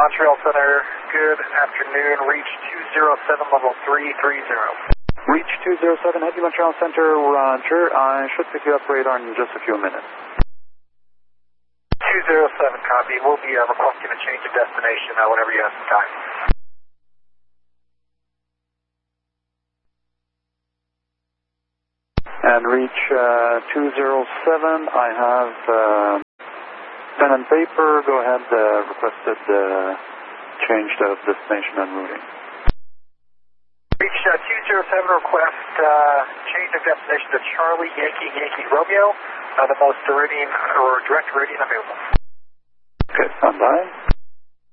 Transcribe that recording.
Montreal Center, good afternoon. Reach 207, level 330. Reach 207, Heavy Montreal Center, roger. I should pick you up radar in just a few minutes. 207, copy. We'll be requesting a change of destination whenever you have some time. And reach 207, I have pen and paper. Go ahead, requested change of destination and routing. Reach 207, request change of destination to Charlie Yankee Romeo, the most direct routing available. Okay, stand by.